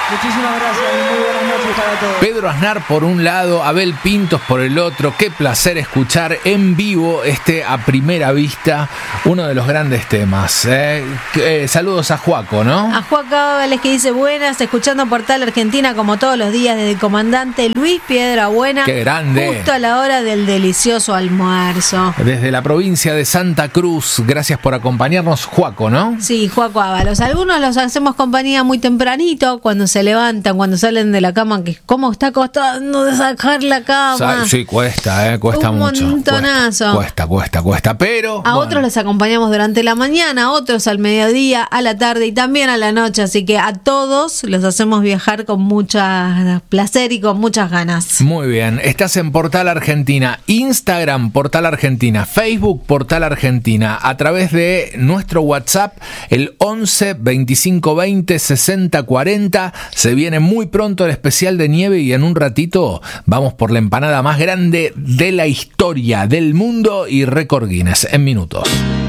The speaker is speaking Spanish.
Muchísimas gracias y muy buenas noches para todos. Pedro Aznar por un lado, Abel Pintos por el otro. Qué placer escuchar en vivo A Primera Vista, uno de los grandes temas. Saludos a Juaco, ¿no? A Juaco Ábales, que dice buenas, escuchando Portal Argentina como todos los días desde el comandante Luis Piedrabuena. ¡Qué grande! Justo a la hora del delicioso almuerzo. Desde la provincia de Santa Cruz, gracias por acompañarnos, Juaco, ¿no? Sí, Juaco Ábalos. Algunos los hacemos compañía muy tempranito, cuando se levantan, cuando salen de la cama, que cómo está costando de sacar la cama. Sí, cuesta mucho. Un montonazo. Cuesta, pero... A otros los acompañamos durante la mañana, a otros al mediodía, a la tarde y también a la noche, así que a todos los hacemos viajar con mucho placer y con muchas ganas. Muy bien, estás en Portal Argentina, Instagram Portal Argentina, Facebook Portal Argentina, a través de nuestro WhatsApp, el 11 25 20 60 40. Se viene muy pronto el especial de nieve y en un ratito vamos por la empanada más grande de la historia del mundo y récord Guinness en minutos.